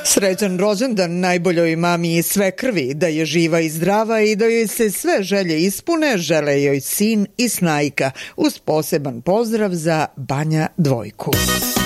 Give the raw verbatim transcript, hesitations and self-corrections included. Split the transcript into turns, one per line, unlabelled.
Srećan rođendan najboljoj mami i svekrvi, da je živa i zdrava i da joj se sve želje ispune, žele joj sin i snajka, uz poseban pozdrav za Banja dvojku.